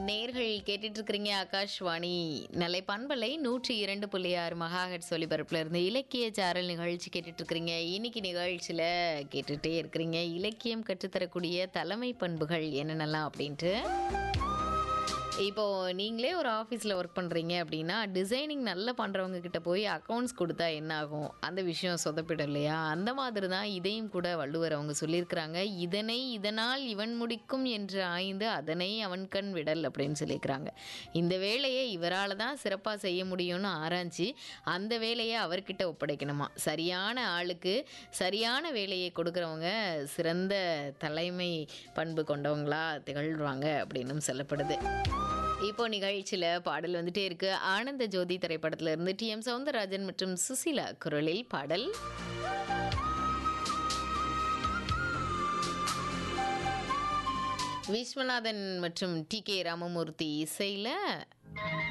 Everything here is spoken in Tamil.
நேர்கள் கேட்டுட்டு இருக்கிறீங்க ஆகாஷ்வாணி நெல்லை பண்பலை 102.6 மெகாஹெர்ட்ஸ் ஒலிபரப்புல இருந்து இலக்கிய சாரல் நிகழ்ச்சி கேட்டுட்டு இருக்கிறீங்க. இன்னைக்கு நிகழ்ச்சியில கேட்டுட்டே இருக்கிறீங்க இலக்கியம் கற்றுத்தரக்கூடிய தலைமை பண்புகள் என்னென்னலாம் அப்படின்ட்டு. இப்போ நீங்களே ஒரு ஆஃபீஸில் ஒர்க் பண்ணுறீங்க அப்படின்னா டிசைனிங் நல்லா பண்ணுறவங்க கிட்ட போய் அக்கௌண்ட்ஸ் கொடுத்தா என்ன ஆகும், அந்த விஷயம் சொதப்பிடும் இல்லையா? அந்த மாதிரி தான் இதையும் கூட வள்ளுவர் அவங்க சொல்லியிருக்கிறாங்க. இதனால் இவன் முடிக்கும் என்று ஆய்ந்து அதனை அவன் கண் விடல் அப்படின்னு சொல்லியிருக்கிறாங்க. இந்த வேலையை இவரால் தான் சிறப்பாக செய்ய முடியும்னு ஆராய்ச்சி அந்த வேலையை அவர்கிட்ட ஒப்படைக்கணுமா. சரியான ஆளுக்கு சரியான வேலையை கொடுக்குறவங்க சிறந்த தலைமை பண்பு கொண்டவங்களா திகழ்வாங்க அப்படின்னும் சொல்லப்படுது. இப்போ நிகழ்ச்சியில் பாடல் வந்துட்டே இருக்கு. ஆனந்த ஜோதி திரைப்படத்துல இருந்து டி.எம். சௌந்தரராஜன் மற்றும் சுசீலா குரலில் பாடல். விஸ்வநாதன் மற்றும் டி.கே. ராமமூர்த்தி இசையில